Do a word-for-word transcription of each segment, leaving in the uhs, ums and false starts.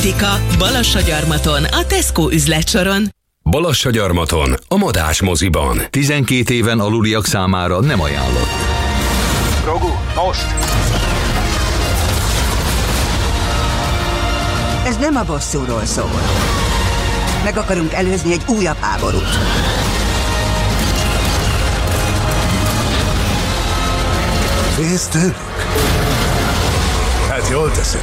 Kozmetika Balassagyarmaton, a Tesco üzletsoron. Balassagyarmaton, a Madás moziban. tizenkét éven aluliak számára nem ajánlott. Grogu, most! Ez nem a bosszúról szól. Meg akarunk előzni egy újabb háborút. Félsz tőlük? Hát jól teszed.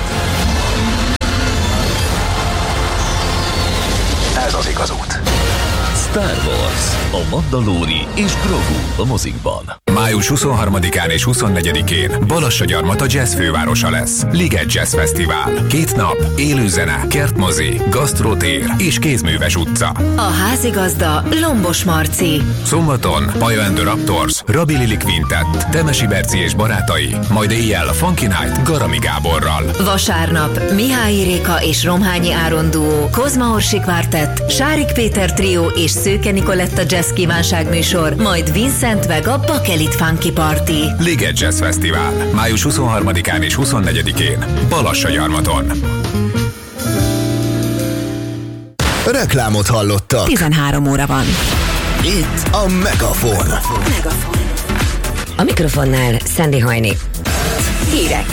Ez az igaz út. Star Wars, a Mandalóri és Grogu a mozikban. Május huszonharmadikán és huszonnegyedikén Balassagyarmat a jazz fővárosa lesz. Liget Jazz Fesztivál. Két nap, élőzene, kertmozi, gasztrotér és kézműves utca. A házigazda Lombos Marci. Szombaton Paja and the Raptors, Rabi Lili Quintet, Temesi Berci és barátai, majd éjjel Funky Night Garami Gáborral. Vasárnap Mihály Réka és Romhányi Áron duó, Kozma Orsi Quartet, Sárik Péter trió és Szőke Nikoletta jazz kívánságműsor, majd Vincent meg a Bakelit Funky Party. Liget Jazz Fesztivál. Május huszonharmadikán és huszonnegyedikén Balassagyarmaton. Reklámot hallottak. tizenhárom óra van. Itt a Megafon. Megafon. A mikrofonnál Szendi Hajni. Hírek.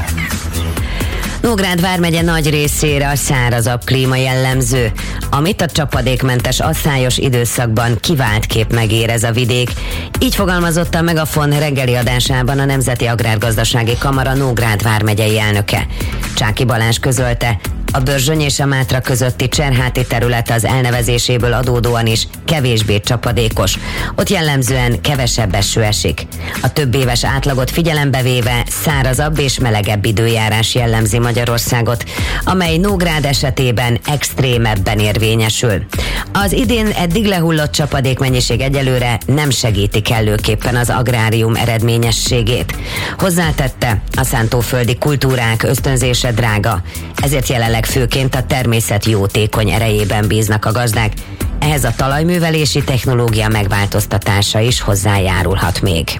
Nógrád vármegye nagy részére a szárazabb klíma jellemző, amit a csapadékmentes asszályos időszakban kiváltképp megérez a vidék. Így fogalmazott a Megafon reggeli adásában a Nemzeti Agrárgazdasági Kamara Nógrád vármegyei elnöke. Csáky Balázs közölte, a Börzsöny és a Mátra közötti Cserháti terület az elnevezéséből adódóan is kevésbé csapadékos. Ott jellemzően kevesebb eső esik. A több éves átlagot figyelembe véve szárazabb és melegebb időjárás jellemzi Magyarországot, amely Nógrád esetében extrémebben érvényesül. Az idén eddig lehullott csapadékmennyiség egyelőre nem segíti kellőképpen az agrárium eredményességét. Hozzátette, a szántóföldi kultúrák ösztönzése drága, ezért jelenleg főként a természet jótékony erejében bíznak a gazdák. Ehhez a talajművelési technológia megváltoztatása is hozzájárulhat még.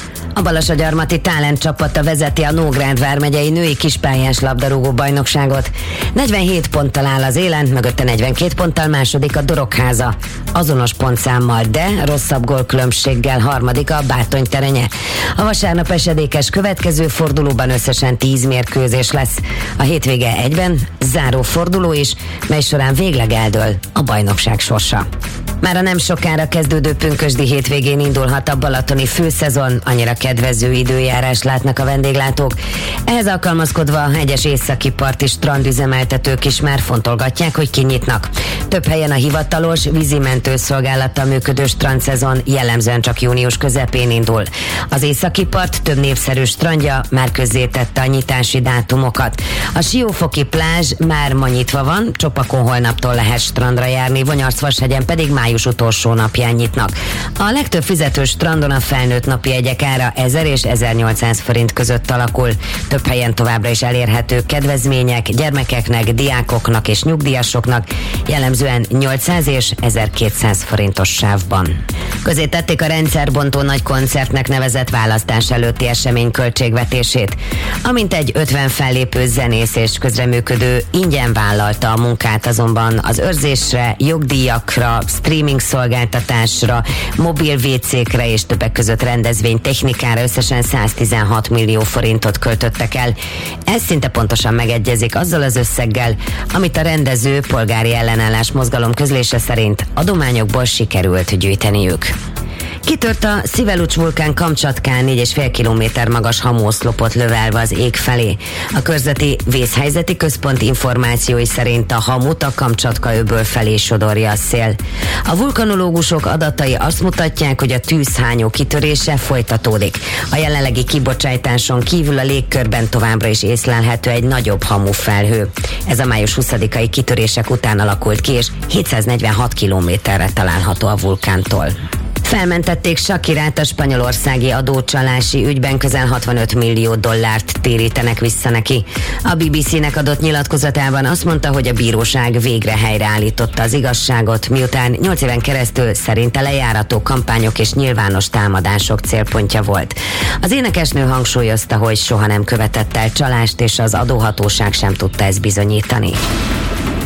A Balassagyarmati Talent csapata vezeti a Nógrád vármegyei női kispályás labdarúgó bajnokságot. negyvenhét ponttal áll az élen, mögötte negyvenkét ponttal második a Dorogháza. Azonos pontszámmal, de rosszabb gólkülönbséggel harmadik a Bátonyterenye. A vasárnap esedékes következő fordulóban összesen tíz mérkőzés lesz. A hétvége egyben záró forduló is, mely során végleg eldől a bajnokság sorsa. Már a nem sokára kezdődő pünkösdi hétvégén indulhat a balatoni főszezon, annyira kedvező időjárás látnak a vendéglátók. Ehhez alkalmazkodva egyes északi parti strandüzemeltetők is már fontolgatják, hogy kinyitnak. Több helyen a hivatalos vízimentőszolgálattal működő strandszezon jellemzően csak június közepén indul. Az északi part több népszerű strandja már közzétette a nyitási dátumokat. A Siófoki plázs már ma nyitva van, Csopakon holnaptól lehet strandra járni, Vonyarcvashegyen pedig május utolsó napján nyitnak. A legtöbb fizetős strandon a felnőtt napi jegyek ára ezer és ezernyolcszáz forint között alakul. Több helyen továbbra is elérhető kedvezmények gyermekeknek, diákoknak és nyugdíjasoknak, jellemzően nyolcszáz és ezerkétszáz forintos sávban. Közé tették a rendszerbontó nagy koncertnek nevezett választás előtti esemény költségvetését. Amint egy ötven fellépő zenész és közreműködő ingyen vállalta a munkát, azonban az őrzésre, jogdíjakra, streaming szolgáltatásra, mobil vécékre és többek között rendezvénytechnikára összesen száztizenhat millió forintot költöttek el. Ez szinte pontosan megegyezik azzal az összeggel, amit a rendező polgári ellenállás mozgalom közlése szerint adományokból sikerült gyűjteniük. Kitört a Szivelucs vulkán Kamcsatkán négy és fél kilométer magas hamuoszlopot lövelve az ég felé. A körzeti vészhelyzeti központ információi szerint a hamut a Kamcsatka öböl felé sodorja a szél. A vulkanológusok adatai azt mutatják, hogy a tűzhányó kitörése folytatódik. A jelenlegi kibocsátáson kívül a légkörben továbbra is észlelhető egy nagyobb hamufelhő. Ez a május huszadikai kitörések után alakult ki, és hétszáznegyvenhat kilométerre található a vulkántól. Felmentették Shakirát a spanyolországi adócsalási ügyben, közel hatvanöt millió dollárt térítenek vissza neki. A bé bé cé-nek adott nyilatkozatában azt mondta, hogy a bíróság végre helyreállította az igazságot, miután nyolc éven keresztül szerinte lejárató kampányok és nyilvános támadások célpontja volt. Az énekesnő hangsúlyozta, hogy soha nem követett el csalást, és az adóhatóság sem tudta ezt bizonyítani.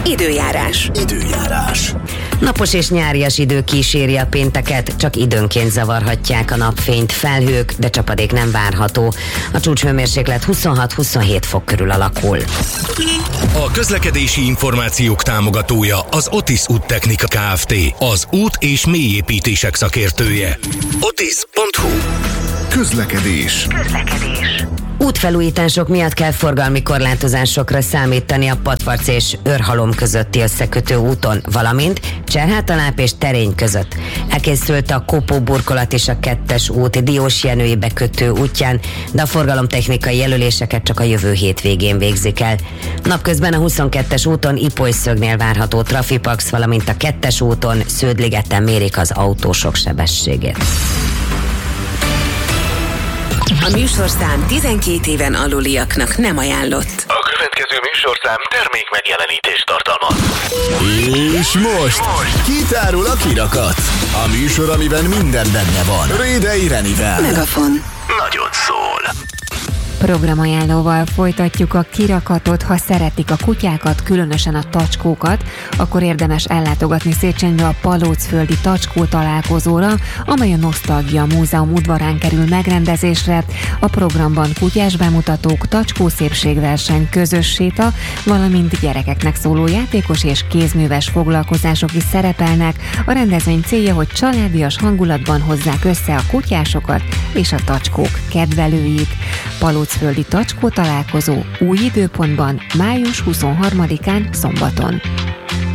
Időjárás. Időjárás. Napos és nyárias idő kíséri a pénteket, csak időnként zavarhatják a napfényt felhők, de csapadék nem várható. A csúcshőmérséklet huszonhat-huszonhét fok körül alakul. A közlekedési információk támogatója az Otis Úttechnika Kft. Az út- és mélyépítések szakértője. otis pont hu. Közlekedés. Közlekedés. Útfelújítások miatt kell forgalmi korlátozásokra számítani a Patvarc és Őrhalom közötti összekötő úton, valamint Cserhátaláp és Terény között. Elkészült a Kopó burkolat és a kettes út Diósjenői bekötő útján, de a forgalomtechnikai jelöléseket csak a jövő hétvégén végzik el. Napközben a huszonkettes úton Ipolyszögnél várható trafipax, valamint a kettes úton Sződligeten mérik az autósok sebességét. A műsorszám tizenkét éven aluliaknak nem ajánlott. A következő műsorszám termék megjelenítést tartalmaz. És most kitárul a kirakat. A műsor, amiben minden benne van. Rédei Renivel. Megafon. Nagyon szól. Programajánlóval folytatjuk a kirakatot. Ha szeretik a kutyákat, különösen a tacskókat, akkor érdemes ellátogatni Széchenyibe a Palócföldi Tacskó találkozóra, amely a Nosztalgia Múzeum udvarán kerül megrendezésre. A programban kutyás bemutatók, tacskó szépségverseny, közös séta, valamint gyerekeknek szóló játékos és kézműves foglalkozások is szerepelnek. A rendezvény célja, hogy családias hangulatban hozzák össze a kutyásokat és a tacskók kedvelőit. Palócföldi Tacskó találkozó új időpontban május huszonharmadikán szombaton.